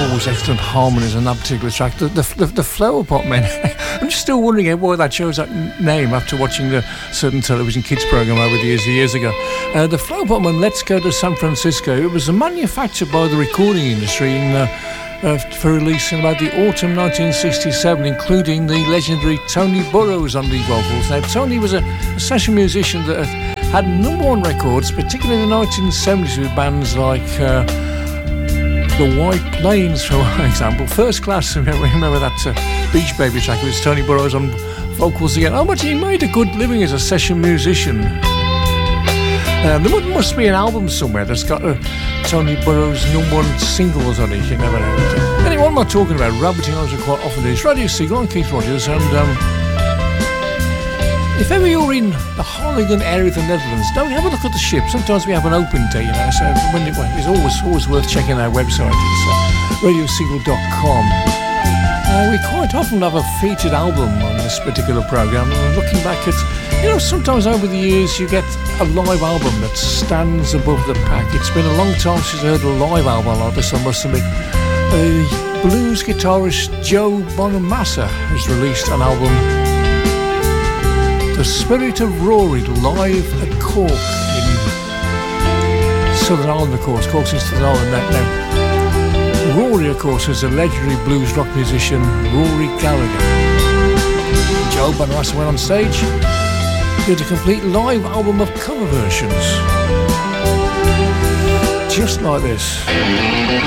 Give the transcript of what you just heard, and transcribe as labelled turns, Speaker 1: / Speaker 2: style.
Speaker 1: always excellent harmonies on that particular track. The Flower Pot Men. I'm just still wondering why that chose that name after watching a certain television kids program over the years ago. The Flower Pot Men, Let's Go to San Francisco. It was manufactured by the recording industry for release in about the autumn 1967, including the legendary Tony Burrows on the vocals. Now, Tony was a session musician that had #1 records, particularly in the 1970s with bands like the White Plains, for example. First Class, remember that Beach Baby track with Tony Burrows on vocals again. Oh, but he made a good living as a session musician. There must be an album somewhere that's got Tony Burrows' #1 singles on it. You never know. Anyway, what am I talking about? Rabbiting on as we quite often do. It's Radio Seagull and Keith Rogers, and if ever you're in the Harlingen area of the Netherlands, don't have a look at the ship. Sometimes we have an open day, so it's always worth checking our website. It's radioseagull.com. We quite often have a featured album on this particular programme. And looking back at, sometimes over the years you get a live album that stands above the pack. It's been a long time since I heard a live album like this, I must admit. Blues guitarist Joe Bonamassa has released an album, The Spirit of Rory, live at Cork in Southern Ireland, of course. Cork's in Southern Ireland now. Rory, of course, is a legendary blues rock musician, Rory Gallagher. Joe Bonamassa went on stage, did a complete live album of cover versions. Just like this.